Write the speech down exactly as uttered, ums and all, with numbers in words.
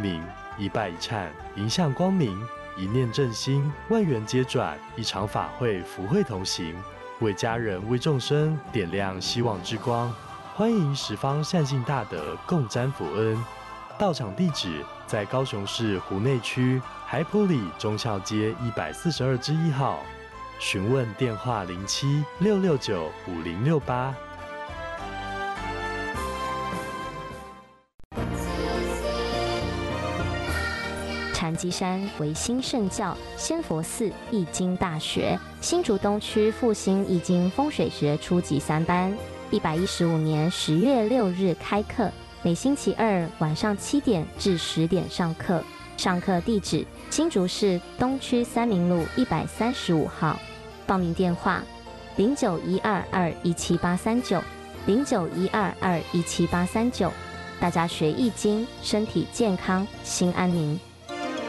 名，一拜一忏，迎向光明，一念正心，万缘皆转，一场法会，福慧同行，为家人为众生点亮希望之光。欢迎十方善信大德共沾福恩。到场地址在高雄市湖内区海埔里忠孝街一百四十二之一号，询问电话零七六六九五零六八。 禅机山维新圣教仙佛寺易经大学，新竹东区复兴易经风水学初级三班，一百一十五年十月六日开课，每星期二晚上七点至十点上课。上课地址：新竹市东区三民路一百三十五号。报名电话：零九一二二一七八三九零九一二二一七八三九。大家学易经，身体健康，心安宁。